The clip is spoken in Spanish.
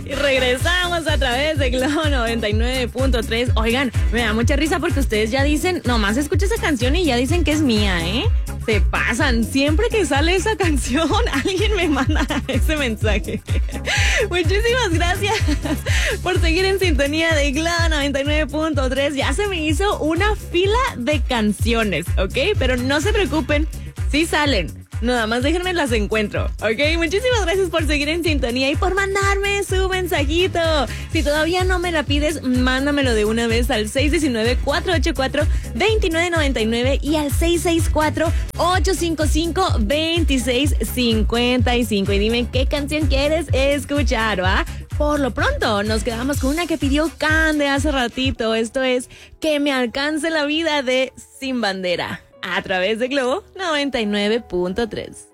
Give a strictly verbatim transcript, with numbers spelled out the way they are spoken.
Y regresamos a través de Globo noventa y nueve punto tres. Oigan, me da mucha risa porque ustedes ya dicen, nomás escucha esa canción y ya dicen que es mía, ¿eh? Se pasan. Siempre que sale esa canción, alguien me manda ese mensaje. Muchísimas gracias por seguir en sintonía de Globo noventa y nueve punto tres. Ya se me hizo una fila de canciones, ¿ok? Pero no se preocupen, sí salen. Nada más déjenme las encuentro, ¿ok? Muchísimas gracias por seguir en sintonía y por mandarme su mensajito. Si todavía no me la pides, mándamelo de una vez al seis uno nueve, cuatro ocho cuatro, dos nueve nueve nueve y al seis seis cuatro, ocho cinco cinco, dos seis cinco cinco. Y dime qué canción quieres escuchar, ¿va? Por lo pronto, nos quedamos con una que pidió Can de hace ratito. Esto es Que me alcance la vida de Sin Bandera. A través de Globo noventa y nueve punto tres.